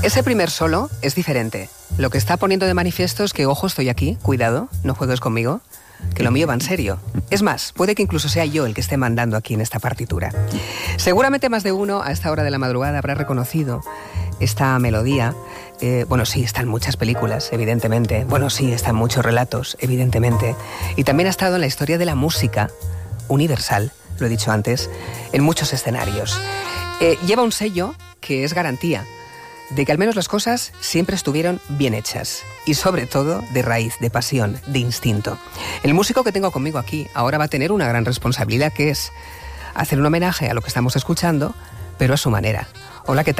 Ese primer solo es diferente. Lo que está poniendo de manifiesto es que, ojo, estoy aquí, cuidado, no juegues conmigo, que lo mío va en serio. Es más, puede que incluso sea yo el que esté mandando aquí en esta partitura. Seguramente más de uno a esta hora de la madrugada habrá reconocido esta melodía. Bueno, sí, está en muchas películas, evidentemente. Bueno, sí, está en muchos relatos, evidentemente. Y también ha estado en la historia de la música universal, lo he dicho antes, en muchos escenarios. Lleva un sello que es garantía de que al menos las cosas siempre estuvieron bien hechas y sobre todo de raíz, de pasión, de instinto. El músico que tengo conmigo aquí ahora va a tener una gran responsabilidad, que es hacer un homenaje a lo que estamos escuchando, pero a su manera. Hola, ¿qué tal?